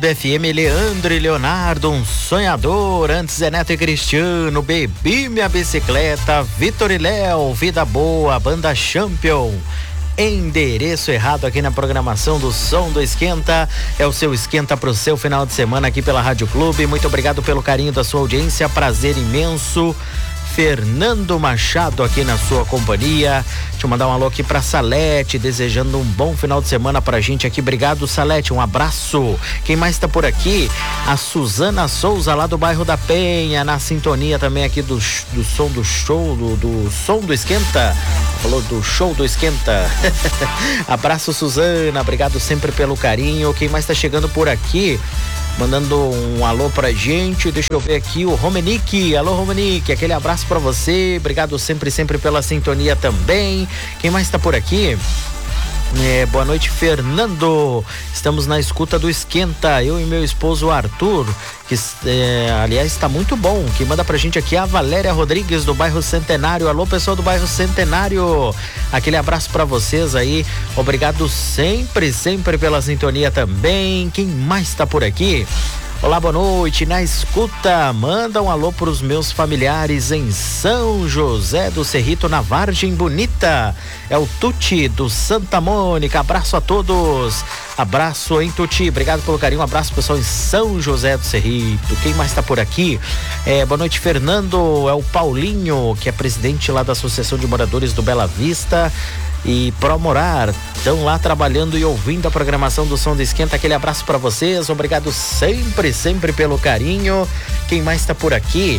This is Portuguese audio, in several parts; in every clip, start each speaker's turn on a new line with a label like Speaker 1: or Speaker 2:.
Speaker 1: Clube FM, Leandro e Leonardo, um sonhador. Antes Zé Neto e Cristiano, Bebi Minha Bicicleta, Vitor e Léo, Vida Boa, Banda Champion. Endereço errado aqui na programação do Som do Esquenta. É o seu Esquenta pro seu final de semana aqui pela Rádio Clube. Muito obrigado pelo carinho da sua audiência, prazer imenso. Fernando Machado aqui na sua companhia. Deixa eu mandar um alô aqui pra Salete, desejando um bom final de semana pra gente aqui. Obrigado, Salete, um abraço. Quem mais tá por aqui? A Suzana Souza, lá do bairro da Penha, na sintonia também aqui do som do show, do Som do Esquenta. Falou do show do Esquenta. Abraço, Suzana, obrigado sempre pelo carinho. Quem mais tá chegando por aqui? Mandando um alô pra gente, deixa eu ver aqui o Romenick. Alô, Romenick, aquele abraço pra você, obrigado sempre pela sintonia também. Quem mais tá por aqui? Boa noite, Fernando. Estamos na escuta do Esquenta, eu e meu esposo Arthur, que aliás está muito bom. Que manda pra gente aqui a Valéria Rodrigues do bairro Centenário. Alô, pessoal do bairro Centenário, aquele abraço pra vocês aí. Obrigado sempre pela sintonia também. Quem mais tá por aqui? Olá, boa noite, na escuta, manda um alô pros meus familiares em São José do Cerrito, na Vargem Bonita. É o Tuti do Santa Mônica, abraço a todos. Abraço, hein, Tuti, obrigado pelo carinho, um abraço pessoal em São José do Cerrito. Quem mais tá por aqui? Boa noite, Fernando, é o Paulinho, que é presidente lá da Associação de Moradores do Bela Vista e Promorar, estão lá trabalhando e ouvindo a programação do Som do Esquenta. Aquele abraço para vocês, obrigado sempre pelo carinho. Quem mais tá por aqui?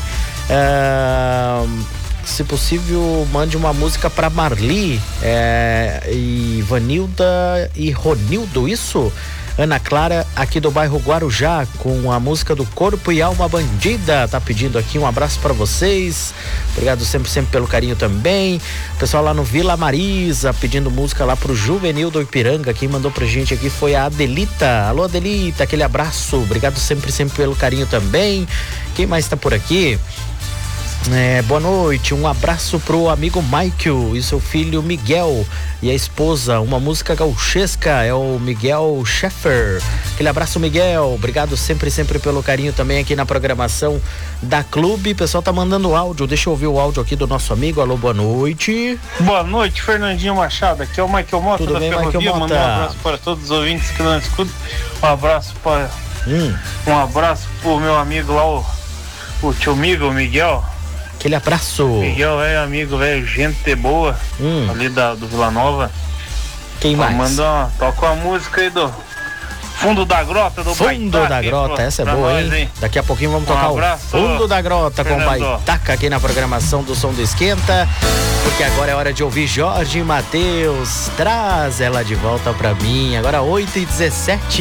Speaker 1: Se possível, mande uma música para Marli, e Vanilda e Ronildo, isso? Ana Clara, aqui do bairro Guarujá, com a música do Corpo e Alma Bandida, tá pedindo aqui. Um abraço para vocês, obrigado sempre pelo carinho também. O pessoal lá no Vila Marisa, pedindo música lá pro Juvenil do Ipiranga. Quem mandou pra gente aqui foi a Adelita. Alô, Adelita, aquele abraço, obrigado sempre pelo carinho também. Quem mais tá por aqui? Boa noite, um abraço pro amigo Michael e seu filho Miguel e a esposa, uma música gauchesca, é o Miguel Scheffer. Aquele abraço, Miguel, obrigado sempre pelo carinho também aqui na programação da Clube. O pessoal tá mandando áudio, deixa eu ouvir o áudio aqui do nosso amigo. Alô, boa noite.
Speaker 2: Boa noite, Fernandinho Machado, aqui é o Michael Mota.
Speaker 1: Tudo
Speaker 2: da
Speaker 1: bem,
Speaker 2: Ferrovia.
Speaker 1: Michael Mota?
Speaker 2: Mandar um abraço para todos os ouvintes que não escutam. Um abraço para um abraço pro meu amigo lá, o tio Miguel.
Speaker 1: Aquele abraço.
Speaker 2: Miguel é amigo, velho, gente boa, ali do Vila Nova.
Speaker 1: Quem mais?
Speaker 2: Toca uma música aí do Fundo da Grota, do
Speaker 1: Fundo
Speaker 2: Baitaca,
Speaker 1: da Grota, essa é boa,
Speaker 2: nós,
Speaker 1: hein? Daqui a pouquinho vamos tocar
Speaker 2: abraço,
Speaker 1: o Fundo da Grota
Speaker 2: Fernando,
Speaker 1: com Baitaca aqui na programação do Som do Esquenta, porque agora é hora de ouvir Jorge Mateus. Traz ela de volta pra mim. Agora 8h17.